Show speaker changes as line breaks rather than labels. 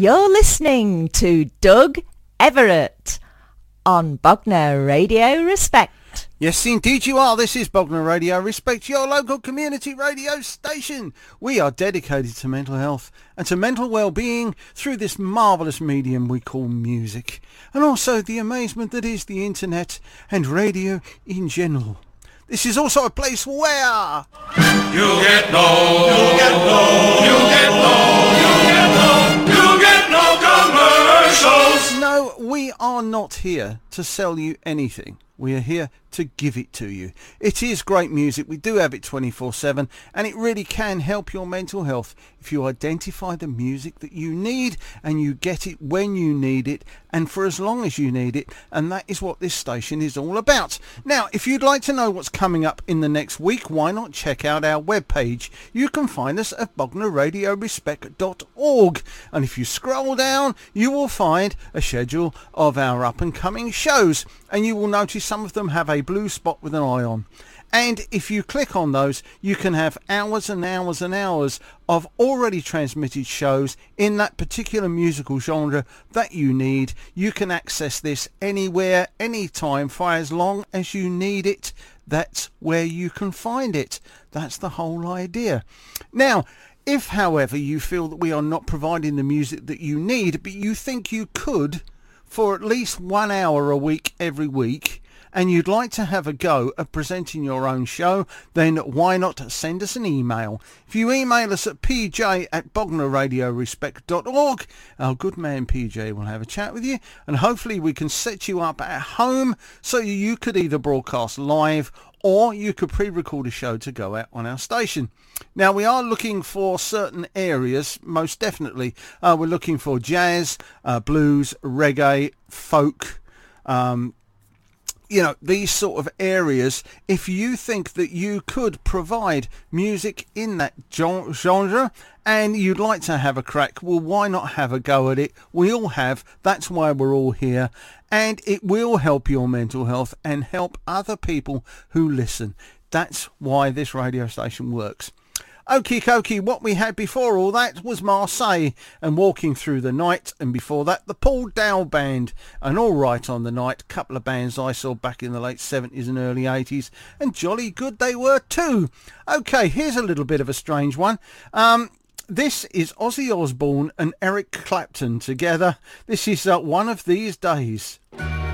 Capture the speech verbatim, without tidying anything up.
You're listening to Doug Everett on Bognor Radio Respect.
Yes, indeed you are. This is Bognor Radio Respect, your local community radio station. We are dedicated to mental health and to mental well-being through this marvellous medium we call music, and also the amazement that is the internet and radio in general. This is also a place where
you get no, you get no, you get no, you get no, you get no commercials.
No, we are not here to sell you anything. We are here to give it to you. It is great music. We do have it twenty-four seven, and it really can help your mental health if you identify the music that you need and you get it when you need it and for as long as you need it, and that is what this station is all about. Now, if you'd like to know what's coming up in the next week, why not check out our webpage? You can find us at bognor radio respect dot org, and if you scroll down you will find a schedule of our up and coming shows, and you will notice some of them have a blue spot with an eye on. And if you click on those, you can have hours and hours and hours of already transmitted shows in that particular musical genre that you need. You can access this anywhere, anytime, for as long as you need it. That's where you can find it. That's the whole idea. Now, if, however, you feel that we are not providing the music that you need, but you think you could for at least one hour a week every week, and you'd like to have a go at presenting your own show, then why not send us an email? If you email us at p j at bognor radio respect dot org, our good man P J will have a chat with you, and hopefully we can set you up at home so you could either broadcast live or you could pre-record a show to go out on our station. Now, we are looking for certain areas, most definitely. Uh, we're looking for jazz, uh, blues, reggae, folk, um, you know, these sort of areas. If you think that you could provide music in that genre and you'd like to have a crack, well, why not have a go at it? We all have. That's why we're all here. And it will help your mental health and help other people who listen. That's why this radio station works. Okie dokie, what we had before all that was Marseille and Walking Through the Night, and before that the Paul Dow Band and All Right on the Night, a couple of bands I saw back in the late seventies and early eighties, and jolly good they were too. Okay, here's a little bit of a strange one. Um, this is Ozzy Osbourne and Eric Clapton together. This is uh, One of These Days.